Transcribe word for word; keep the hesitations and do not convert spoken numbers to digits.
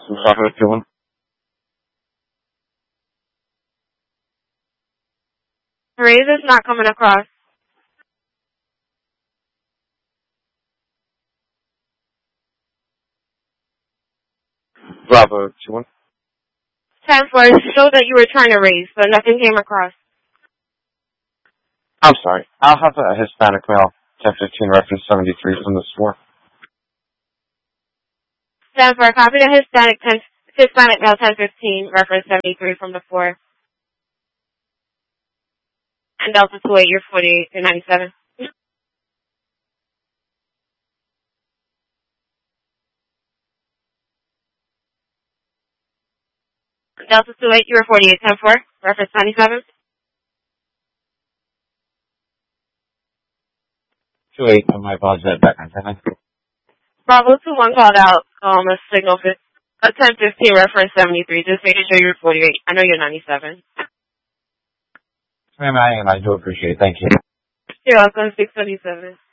Bravo two one. Raise is not coming across. Bravo two one. ten four, it showed that you were trying to raise, but nothing came across. I'm sorry. I'll have a Hispanic male, ten fifteen, reference seventy-three from the store. ten four, copy the Hispanic ten, Hispanic male ten fifteen, reference seventy-three from the floor. And Delta two eight, you're forty-eight to ninety-seven. Delta two eight, you were forty-eight ten four, reference ninety-seven. two eight, my apologies, back on ten. Bravo two one called out um, a signal for a ten fifteen, reference seventy-three, just making sure you're forty-eight. I know you're ninety-seven. Ma'am, I am. I do appreciate it. Thank you. You're welcome, six seventy-seven.